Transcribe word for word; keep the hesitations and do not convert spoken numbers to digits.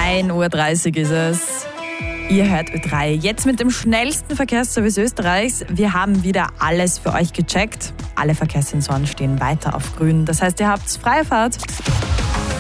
ein Uhr dreißig ist es. Ihr hört Ö drei. Jetzt mit dem schnellsten Verkehrsservice Österreichs. Wir haben wieder alles für euch gecheckt. Alle Verkehrssensoren stehen weiter auf grün. Das heißt, ihr habt freie Fahrt.